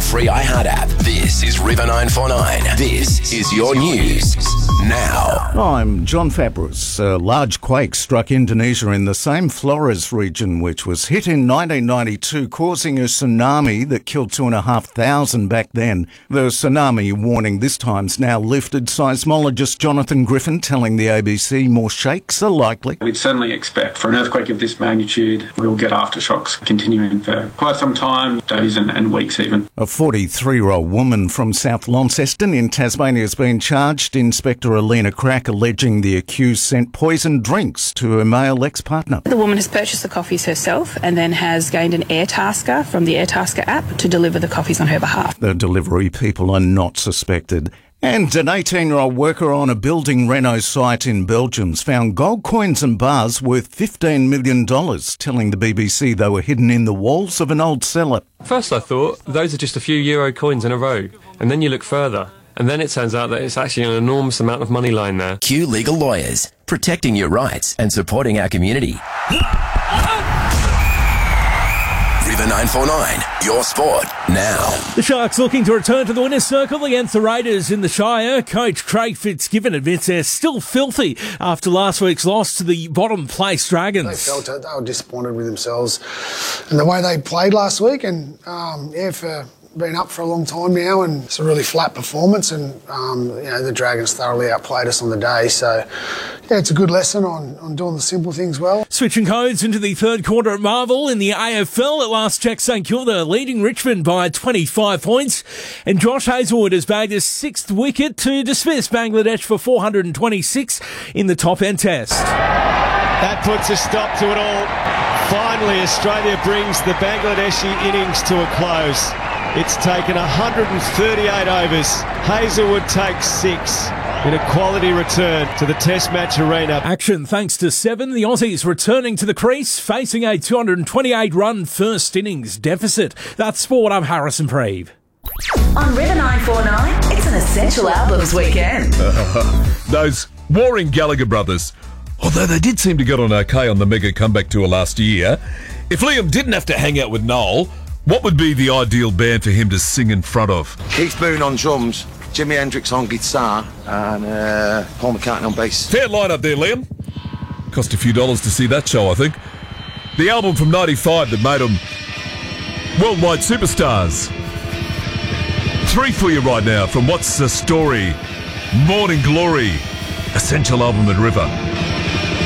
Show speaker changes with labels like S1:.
S1: free iHeart app. This is River 949. This is your news now.
S2: I'm John Fabris. A large quake struck Indonesia in the same Flores region, which was hit in 1992, causing a tsunami that killed 2,500 back then. The tsunami warning this time's now lifted. Seismologist Jonathan Griffin telling the ABC more shakes are likely.
S3: We'd certainly expect for an earthquake of this magnitude, we'll get aftershocks continuing for quite some time, days and weeks even.
S2: A 43-year-old woman from South Launceston in Tasmania has been charged. Inspector Alina Crack alleging the accused sent poisoned drinks to her male ex-partner.
S4: The woman has purchased the coffees herself and then has gained an Airtasker from the Airtasker app to deliver the coffees on her behalf.
S2: The delivery people are not suspected. And an 18-year-old worker on a building reno site in Belgium's found gold coins and bars worth $15 million, telling the BBC they were hidden in the walls of an old cellar.
S5: First I thought, those are just a few euro coins in a row. And then you look further. And then it turns out that it's actually an enormous amount of money lying there.
S1: Q Legal Lawyers, protecting your rights and supporting our community. River 949, your sport now.
S6: The Sharks looking to return to the winner's circle against the Raiders in the Shire. Coach Craig Fitzgibbon admits they're still filthy after last week's loss to the bottom place Dragons.
S7: They felt it. They were disappointed with themselves and the way they played last week, and for been up for a long time now, and it's a really flat performance, and the Dragons thoroughly outplayed us on the day, so it's a good lesson on doing the simple things well.
S6: Switching codes into the third quarter at Marvel in the AFL. At last check, St Kilda leading Richmond by 25 points, and Josh Hazlewood has bagged his sixth wicket to dismiss Bangladesh for 426 in the top end test.
S8: That puts a stop to it all. Finally, Australia brings the Bangladeshi innings to a close. It's taken 138 overs. Hazlewood takes 6 in a quality return to the Test match arena.
S6: Action thanks to 7. The Aussies returning to the crease, facing a 228-run first innings deficit. That's sport. I'm Harrison Preeve.
S9: On River 949, it's an Essential Albums weekend.
S10: Those warring Gallagher brothers, although they did seem to get on okay on the mega comeback tour last year. If Liam didn't have to hang out with Noel, what would be the ideal band for him to sing in front of?
S11: Keith Moon on drums, Jimi Hendrix on guitar, and Paul McCartney on bass.
S10: Fair lineup there, Liam. Cost a few dollars to see that show, I think. The album from 95 that made them worldwide superstars. 3 for you right now from What's the Story? Morning Glory. Essential Album at River.